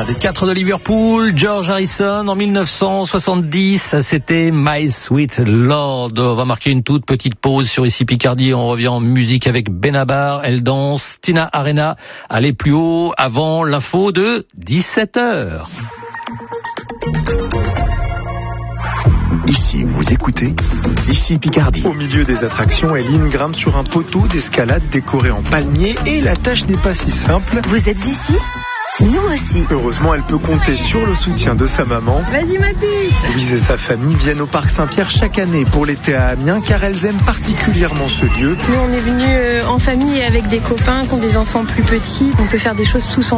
des 4 de Liverpool, George Harrison en 1970, c'était My Sweet Lord. On va marquer une toute petite pause sur Ici Picardie, on revient en musique avec Benabar, elle danse, Tina Arena, allez plus haut avant l'info de 17h. Ici, vous écoutez Ici Picardie. Au milieu des attractions, Eline grimpe sur un poteau d'escalade décoré en palmier et la tâche n'est pas si simple. Vous êtes ici ? Nous aussi. Heureusement, elle peut compter sur le soutien de sa maman. Vas-y ma puce. Louise et sa famille viennent au Parc Saint-Pierre chaque année pour l'été à Amiens car elles aiment particulièrement ce lieu. Nous, on est venus en famille et avec des copains qui ont des enfants plus petits. On peut faire des choses tous ensemble.